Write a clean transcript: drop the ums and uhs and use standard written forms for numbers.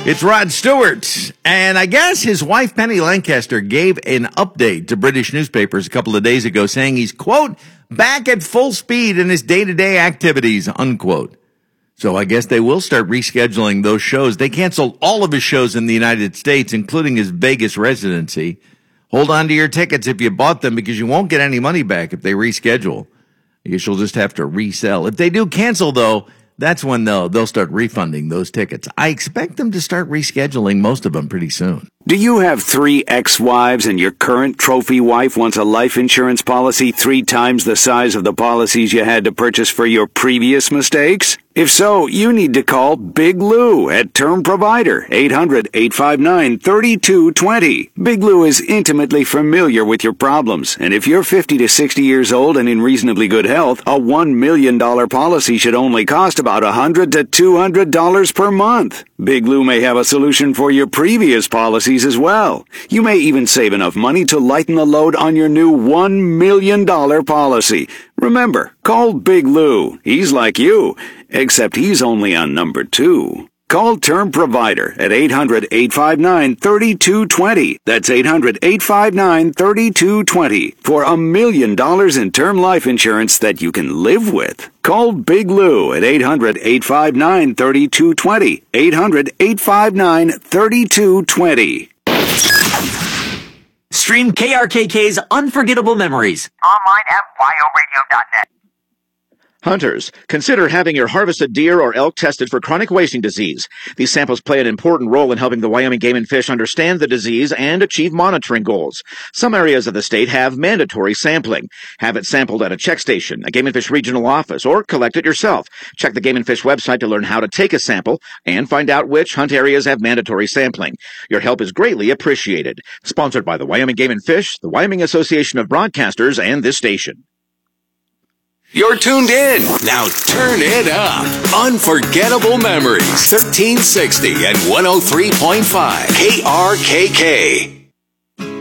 It's Rod Stewart, and I guess his wife Penny Lancaster gave an update to British newspapers a couple of days ago saying he's, quote, back at full speed in his day-to-day activities, unquote. So I guess they will start rescheduling those shows. They canceled all of his shows in the United States, including his Vegas residency. Hold on to your tickets if you bought them because you won't get any money back if they reschedule. I guess you'll just have to resell. If they do cancel, though, that's when they'll start refunding those tickets. I expect them to start rescheduling most of them pretty soon. Do you have 3 ex-wives and your current trophy wife wants a life insurance policy 3 times the size of the policies you had to purchase for your previous mistakes? If so, you need to call Big Lou at Term Provider, 800-859-3220. Big Lou is intimately familiar with your problems, and if you're 50 to 60 years old and in reasonably good health, a $1 million policy should only cost about $100 to $200 per month. Big Lou may have a solution for your previous policies as well. You may even save enough money to lighten the load on your new $1 million policy. Remember, call Big Lou. He's like you, except he's only on number 2. Call Term Provider at 800-859-3220. That's 800-859-3220 for $1 million in term life insurance that you can live with. Call Big Lou at 800-859-3220. 800-859-3220. Stream KRKK's Unforgettable Memories online at wyoradio.net. Hunters, consider having your harvested deer or elk tested for chronic wasting disease. These samples play an important role in helping the Wyoming Game and Fish understand the disease and achieve monitoring goals. Some areas of the state have mandatory sampling. Have it sampled at a check station, a Game and Fish regional office, or collect it yourself. Check the Game and Fish website to learn how to take a sample and find out which hunt areas have mandatory sampling. Your help is greatly appreciated. Sponsored by the Wyoming Game and Fish, the Wyoming Association of Broadcasters, and this station. You're tuned in. Now turn it up. Unforgettable Memories. 1360 and 103.5 KRKK.